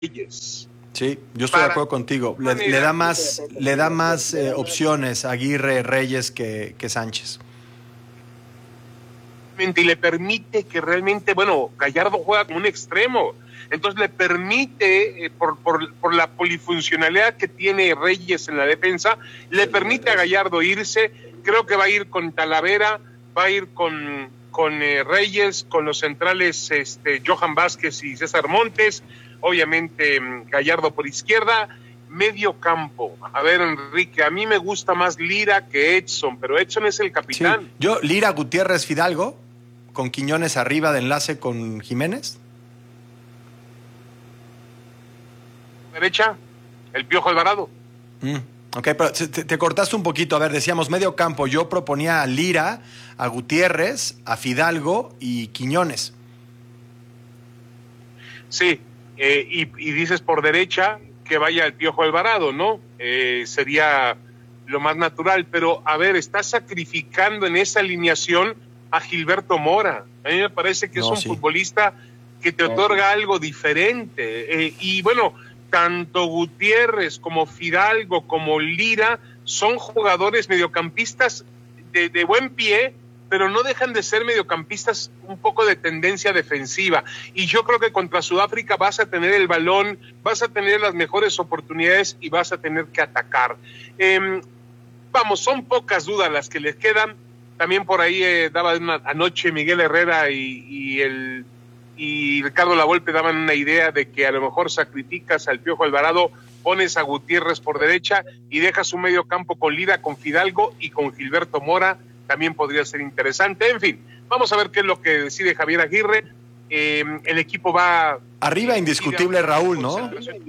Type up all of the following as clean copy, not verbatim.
Reyes. Sí, yo estoy de acuerdo contigo. Le da más opciones a Aguirre Reyes que Sánchez. Y le permite que realmente, Gallardo juega como un extremo, entonces le permite, por la polifuncionalidad que tiene Reyes en la defensa, le permite a Gallardo irse. Creo que va a ir con Talavera, va a ir con Reyes, con los centrales Johan Vázquez y César Montes, obviamente Gallardo por izquierda, medio campo. A ver, Enrique, a mí me gusta más Lira que Edson, pero Edson es el capitán. Sí. Yo, Lira, Gutiérrez, Fidalgo, con Quiñones arriba de enlace con Jiménez. Derecha, el Piojo Alvarado. Ok, pero te cortaste un poquito. A ver, decíamos medio campo. Yo proponía a Lira, a Gutiérrez, a Fidalgo y Quiñones. Sí, y dices por derecha que vaya el Piojo Alvarado, ¿no? Sería lo más natural, pero a ver, está sacrificando en esa alineación a Gilberto Mora. A mí me parece que es un futbolista que te otorga algo diferente. Y bueno, tanto Gutiérrez como Fidalgo como Lira son jugadores mediocampistas de buen pie, pero no dejan de ser mediocampistas un poco de tendencia defensiva. Y yo creo que contra Sudáfrica vas a tener el balón, vas a tener las mejores oportunidades y vas a tener que atacar. Son pocas dudas las que les quedan. También por ahí daba anoche Miguel Herrera y Ricardo Lavolpe daban una idea de que a lo mejor sacrificas al Piojo Alvarado, pones a Gutiérrez por derecha y dejas un medio campo con Lira, con Fidalgo y con Gilberto Mora. También podría ser interesante. En fin, vamos a ver qué es lo que decide Javier Aguirre. El equipo va... Arriba indiscutible Raúl, ¿no?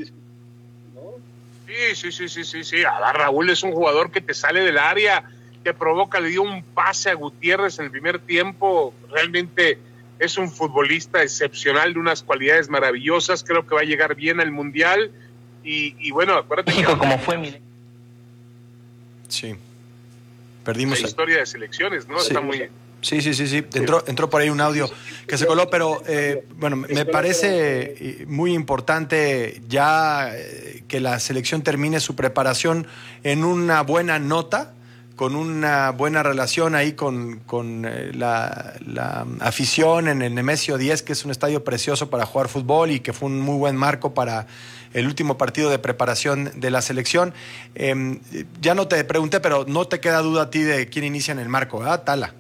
Sí. Raúl es un jugador que te sale del área, que provoca, le dio un pase a Gutiérrez en el primer tiempo. Realmente es un futbolista excepcional, de unas cualidades maravillosas. Creo que va a llegar bien al Mundial. Y bueno, acuérdate México, como fue Sí. Perdimos la historia de selecciones, ¿no? Sí. Está muy... Sí. Entró por ahí un audio que se coló, pero me parece muy importante ya que la selección termine su preparación en una buena nota, con una buena relación ahí con la afición en el Nemesio 10, que es un estadio precioso para jugar fútbol y que fue un muy buen marco para el último partido de preparación de la selección. Ya no te pregunté, pero no te queda duda a ti de quién inicia en el marco, ¿verdad? Tala.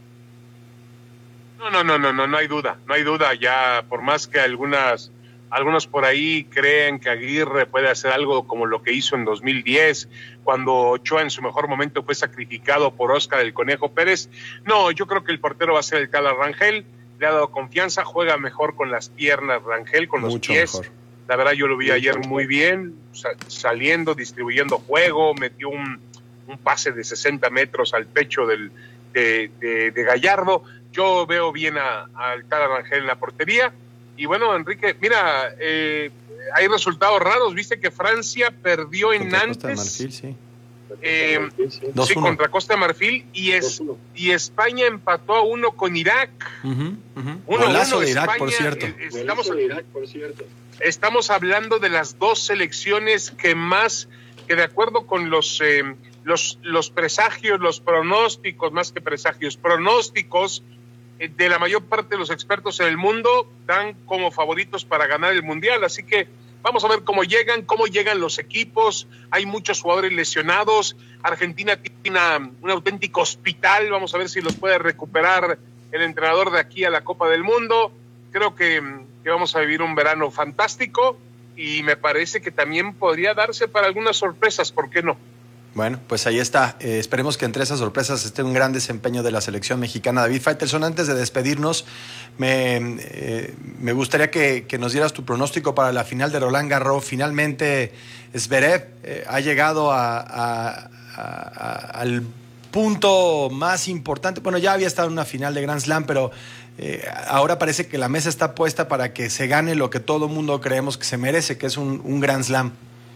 No hay duda, ya por más que algunos por ahí creen que Aguirre puede hacer algo como lo que hizo en 2010, cuando Ochoa en su mejor momento fue sacrificado por Óscar el Conejo Pérez. No, yo creo que el portero va a ser el Cala Rangel, le ha dado confianza, juega mejor con las piernas Rangel, con los pies. Mejor. La verdad yo lo vi ayer muy bien, saliendo, distribuyendo juego, metió un pase de 60 metros al pecho de Gallardo. Yo veo bien al Cala Rangel en la portería. Y bueno, Enrique, mira, hay resultados raros. Viste que Francia perdió en Nantes. Marfil, sí. Sí, contra Costa de Marfil. Y España empató a 1 con Irak. Golazo de Irak, por cierto. Estamos hablando de las dos selecciones que de acuerdo con los presagios, los pronósticos, más que presagios, pronósticos de la mayor parte de los expertos en el mundo, dan como favoritos para ganar el Mundial. Así que vamos a ver cómo llegan los equipos. Hay muchos jugadores lesionados. Argentina tiene un auténtico hospital. Vamos a ver si los puede recuperar el entrenador de aquí a la Copa del Mundo. Creo que vamos a vivir un verano fantástico y me parece que también podría darse para algunas sorpresas, ¿por qué no? Bueno, pues ahí está. Esperemos que entre esas sorpresas esté un gran desempeño de la selección mexicana. David Faitelson, antes de despedirnos, me gustaría que nos dieras tu pronóstico para la final de Roland Garros. Finalmente, Zverev ha llegado al punto más importante. Bueno, ya había estado en una final de Grand Slam, pero ahora parece que la mesa está puesta para que se gane lo que todo mundo creemos que se merece, que es un Grand Slam.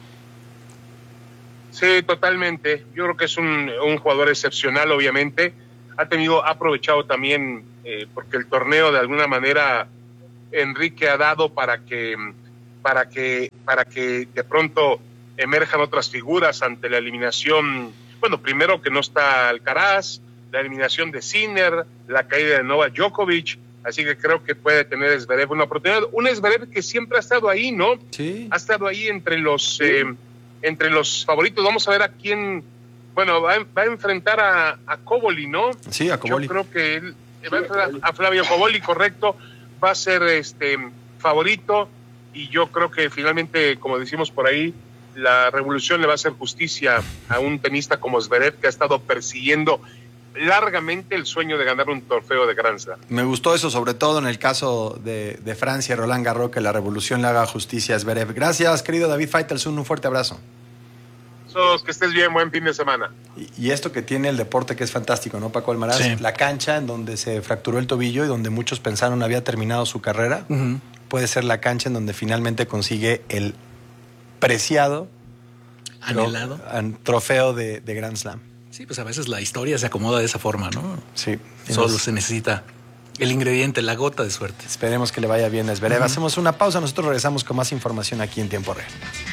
Sí, totalmente. Yo creo que es un jugador excepcional, obviamente. Ha aprovechado también, porque el torneo de alguna manera Enrique ha dado para que para que de pronto emerjan otras figuras ante la eliminación. Bueno, primero que no está Alcaraz, la eliminación de Sinner, la caída de Novak Djokovic, así que creo que puede tener Zverev una oportunidad. Un Zverev que siempre ha estado ahí, ¿no? Sí. Ha estado ahí entre los favoritos. Vamos a ver a quién, bueno, va a enfrentar a Koboli, ¿no? Sí, a Koboli. Yo creo que él va a enfrentar a Flavio Koboli, correcto, va a ser favorito, y yo creo que finalmente, como decimos por ahí, la revolución le va a hacer justicia a un tenista como Zverev, que ha estado persiguiendo largamente el sueño de ganar un trofeo de Grand Slam. Me gustó eso, sobre todo en el caso de Francia, Roland Garros, que la revolución le haga justicia a Zverev. Gracias, querido David Faitelson, un fuerte abrazo. Que estés bien, buen fin de semana. Y esto que tiene el deporte, que es fantástico, ¿no, Paco Almaraz? Sí. La cancha en donde se fracturó el tobillo y donde muchos pensaron había terminado su carrera, puede ser la cancha en donde finalmente consigue el preciado Anhelado. Trofeo de Grand Slam. Sí, pues a veces la historia se acomoda de esa forma, ¿no? Sí. Solo se necesita el ingrediente, la gota de suerte. Esperemos que le vaya bien a Zverev. Hacemos una pausa, nosotros regresamos con más información aquí en Tiempo Real.